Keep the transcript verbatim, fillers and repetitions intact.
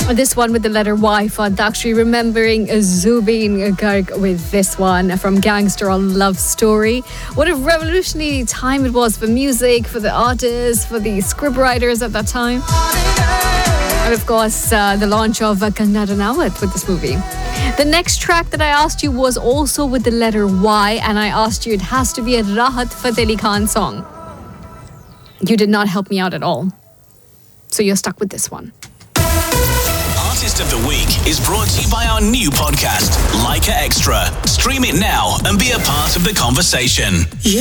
This one with the letter Y for Dakshi, remembering Zubeen Garg with this one from Gangster on Love Story. What a revolutionary time it was for music, for the artists, for the scriptwriters at that time. And of course, uh, the launch of uh, Kangana Ranaut with this movie. The next track that I asked you was also with the letter Y, and I asked you it has to be a Rahat Fateh Ali Khan song. You did not help me out at all. So you're stuck with this one. Artist of the Week is brought to you by our new podcast, Leica Extra. Stream it now and be a part of the conversation.